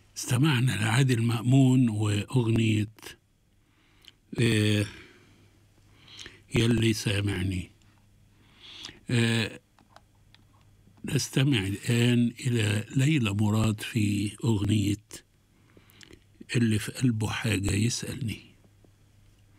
استمعنا لعادل مأمون وأغنية يلي سامعني. نستمع الآن إلى ليلى مراد في أغنية اللي في قلبه حاجة يسألني.